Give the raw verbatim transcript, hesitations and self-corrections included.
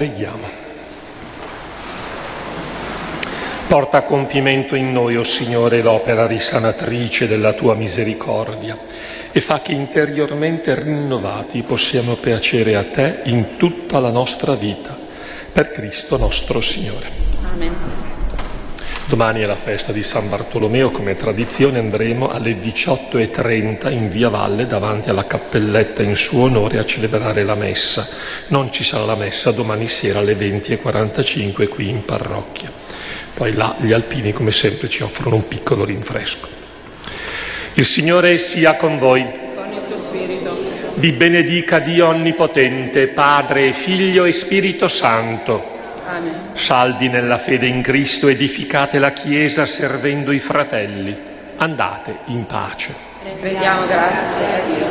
Preghiamo. Porta a compimento in noi, o Signore, l'opera risanatrice della Tua misericordia e fa che interiormente rinnovati possiamo piacere a Te in tutta la nostra vita. Per Cristo nostro Signore. Amen. Domani è la festa di San Bartolomeo, come tradizione andremo alle diciotto e trenta in Via Valle davanti alla cappelletta in suo onore a celebrare la messa. Non ci sarà la messa domani sera alle venti e quarantacinque qui in parrocchia. Poi là gli alpini come sempre ci offrono un piccolo rinfresco. Il Signore sia con voi. Con il tuo spirito. Vi benedica Dio Onnipotente, Padre, Figlio e Spirito Santo. Amen. Saldi nella fede in Cristo, edificate la Chiesa servendo i fratelli. Andate in pace. Rendiamo grazie a Dio.